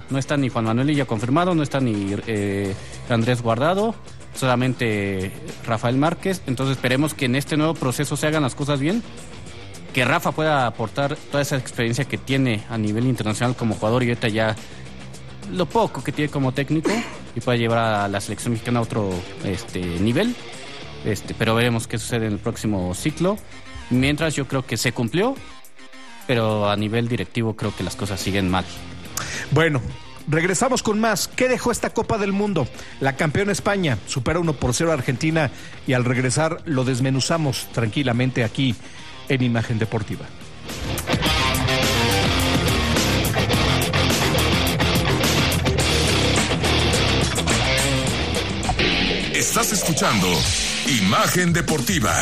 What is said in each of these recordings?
No está ni Juan Manuel Illa confirmado, no está ni Andrés Guardado, solamente Rafael Márquez. Entonces esperemos que en este nuevo proceso se hagan las cosas bien, que Rafa pueda aportar toda esa experiencia que tiene a nivel internacional como jugador y ahorita ya lo poco que tiene como técnico, y pueda llevar a la selección mexicana a otro nivel. Pero veremos qué sucede en el próximo ciclo. Mientras, yo creo que se cumplió, pero a nivel directivo creo que las cosas siguen mal. Bueno, regresamos con más. ¿Qué dejó esta Copa del Mundo? La campeona España supera 1-0 a Argentina, y al regresar lo desmenuzamos tranquilamente aquí en Imagen Deportiva. Estás escuchando Imagen Deportiva.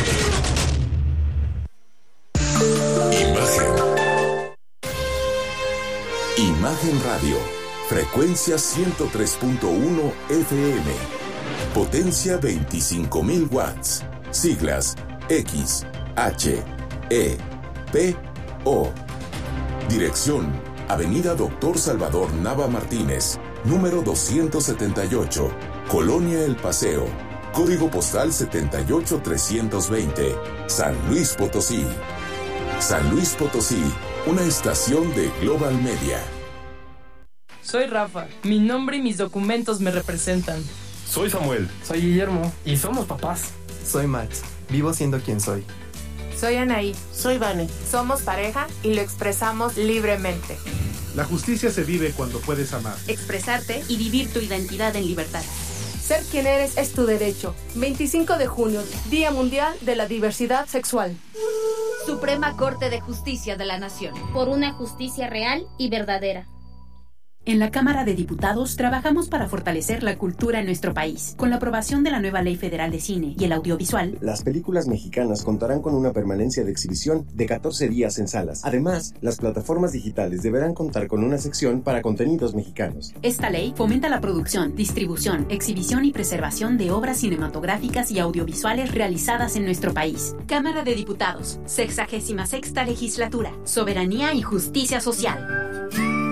Imagen Radio, frecuencia 103.1 FM, potencia 25,000 watts, siglas X, H, E, P, O. Dirección, Avenida Doctor Salvador Nava Martínez, número 278, Colonia El Paseo, código postal 78320, San Luis Potosí. San Luis Potosí, una estación de Global Media. Soy Rafa, mi nombre y mis documentos me representan. Soy Samuel. Soy Guillermo. Y somos papás. Soy Max, vivo siendo quien soy. Soy Anaí. Soy Vane. Somos pareja y lo expresamos libremente. La justicia se vive cuando puedes amar, expresarte y vivir tu identidad en libertad. Ser quien eres es tu derecho. 25 de junio, Día Mundial de la Diversidad Sexual. Suprema Corte de Justicia de la Nación. Por una justicia real y verdadera. En la Cámara de Diputados trabajamos para fortalecer la cultura en nuestro país. Con la aprobación de la nueva Ley Federal de Cine y el Audiovisual, las películas mexicanas contarán con una permanencia de exhibición de 14 días en salas. Además, las plataformas digitales deberán contar con una sección para contenidos mexicanos. Esta ley fomenta la producción, distribución, exhibición y preservación de obras cinematográficas y audiovisuales realizadas en nuestro país. Cámara de Diputados, 66ª Legislatura. Soberanía y justicia social.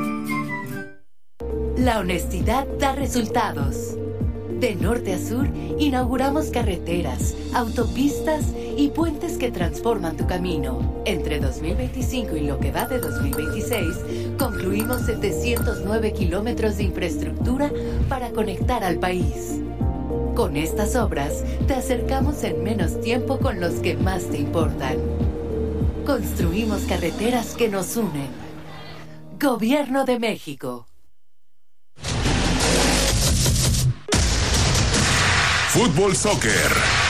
La honestidad da resultados. De norte a sur, inauguramos carreteras, autopistas y puentes que transforman tu camino. Entre 2025 y lo que va de 2026, concluimos 709 kilómetros de infraestructura para conectar al país. Con estas obras, te acercamos en menos tiempo con los que más te importan. Construimos carreteras que nos unen. Gobierno de México. Fútbol Soccer.